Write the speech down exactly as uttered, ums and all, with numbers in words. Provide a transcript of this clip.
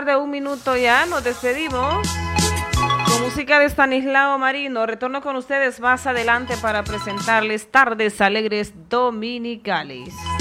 De un minuto ya, nos despedimos con música de Stanislao Marino. Retorno con ustedes más adelante para presentarles Tardes Alegres Dominicales.